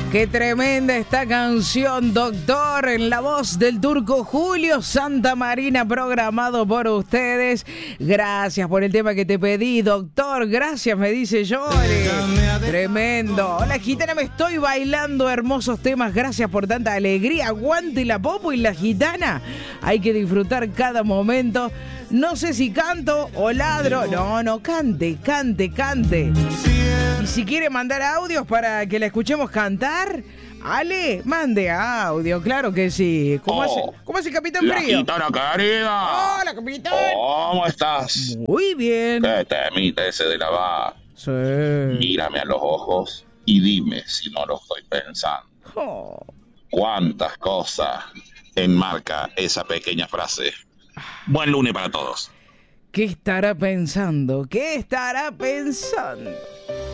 Qué tremenda esta canción, doctor, en la voz del turco Julio Santamarina, programado por ustedes. Gracias por el tema que te pedí, doctor. Gracias, me dice Yori. Tremendo. Hola, gitana, me estoy bailando hermosos temas. Gracias por tanta alegría. Aguante la popo y la gitana. Hay que disfrutar cada momento. No sé si canto o ladro. No, cante. Y si quiere mandar audios para que la escuchemos cantar, Ale, mande audio, claro que sí. ¿Cómo hace Capitán Frío? La gitana querida. Hola, Capitán. ¿Cómo estás? Muy bien. ¿Qué temita ese de la va? Sí. Mírame a los ojos y dime si no lo estoy pensando. Oh. ¿Cuántas cosas enmarca esa pequeña frase? Buen lunes para todos. ¿Qué estará pensando? ¿Qué estará pensando?